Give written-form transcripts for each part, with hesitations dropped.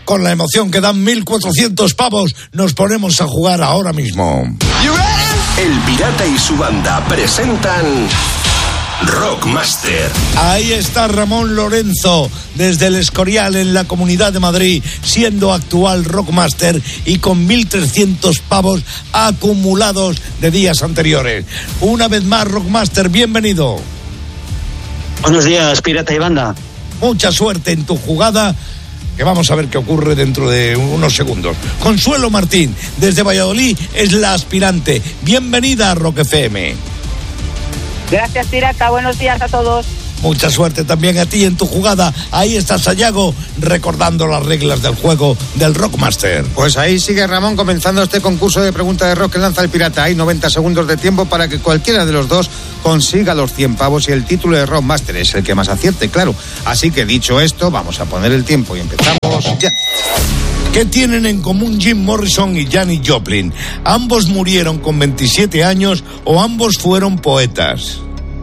Con la emoción que dan 1.400 pavos, nos ponemos a jugar ahora mismo. El Pirata y su banda presentan Rockmaster. Ahí está Ramón Lorenzo, desde el Escorial, en la Comunidad de Madrid, siendo actual Rockmaster y con 1.300 pavos acumulados de días anteriores. Una vez más, Rockmaster, bienvenido. Buenos días, Pirata y banda. Mucha suerte en tu jugada, que vamos a ver qué ocurre dentro de unos segundos. Consuelo Martín, desde Valladolid, es la aspirante. Bienvenida a Rock FM. Gracias, Pirata. Buenos días a todos. Mucha suerte también a ti en tu jugada. Ahí está Sayago, recordando las reglas del juego del Rockmaster. Pues ahí sigue Ramón comenzando este concurso de preguntas de rock que lanza el Pirata. Hay 90 segundos de tiempo para que cualquiera de los dos consiga los 100 pavos y el título de Rockmaster es el que más acierte, claro. Así que dicho esto, vamos a poner el tiempo y empezamos ya. ¿Qué tienen en común Jim Morrison y Janis Joplin? ¿Ambos murieron con 27 años o ambos fueron poetas?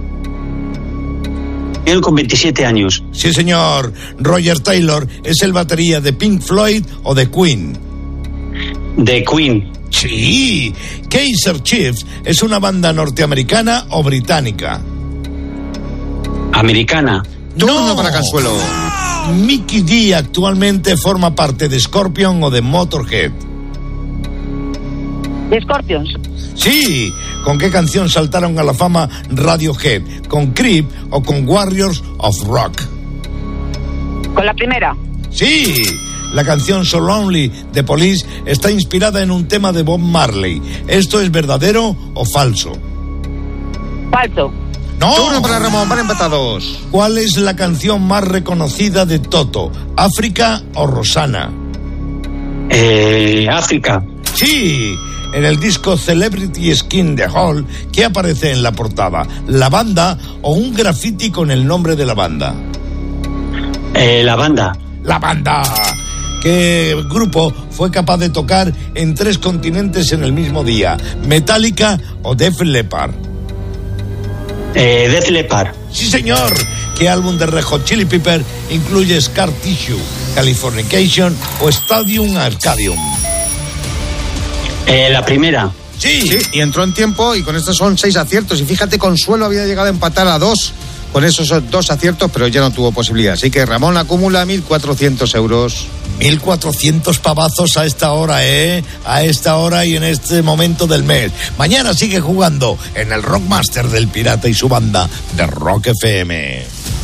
Él con 27 años. Sí, señor. Roger Taylor es el batería de Pink Floyd o de Queen. De Queen. Sí. Kaiser Chiefs es una banda norteamericana o británica. Americana. Turno para Consuelo. Mickey D actualmente forma parte de Scorpion o de Motorhead. De Scorpions. Sí. ¿Con qué canción saltaron a la fama Radiohead? ¿Con Creep o con Warriors of Rock? Con la primera. Sí. La canción So Lonely de Police está inspirada en un tema de Bob Marley. ¿Esto es verdadero o falso? Falso. ¡No! Turno para Ramón, van empatados. ¿Cuál es la canción más reconocida de Toto? ¿África o Rosana? África. Sí. En el disco Celebrity Skin de Hall, ¿qué aparece en la portada? ¿La banda o un graffiti con el nombre de la banda? La banda. ¡La banda! ¿Qué grupo fue capaz de tocar en 3 continentes en el mismo día? ¿Metallica o Def Leppard? Def Leppard. Sí, señor. ¿Qué álbum de Red Hot Chili Pepper incluye Scar Tissue, Californication o Stadium Arcadium? La primera. Sí. Sí, y entró en tiempo y con estos son 6 aciertos. Y fíjate, Consuelo había llegado a empatar a 2 con esos 2 aciertos, pero ya no tuvo posibilidad. Así que Ramón acumula 1.400 euros. 1.400 pavazos a esta hora, a esta hora y en este momento del mes. Mañana sigue jugando en el Rockmaster del Pirata y su banda de Rock FM.